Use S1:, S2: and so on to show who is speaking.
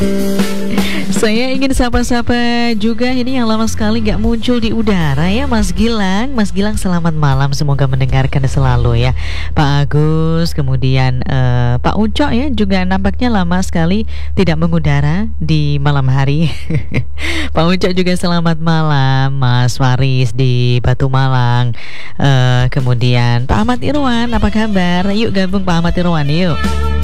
S1: Saya ingin sapa-sapa juga ini yang lama sekali nggak muncul di udara ya, Mas Gilang. Mas Gilang selamat malam, semoga mendengarkan selalu ya. Pak Agus, kemudian Pak Ucok ya juga nampaknya lama sekali tidak mengudara di malam hari. Pak Ucok juga selamat malam, Mas Faris di Batu Malang. Kemudian Pak Ahmad Irwan, apa kabar? Yuk gabung Pak Ahmad Irwan yuk.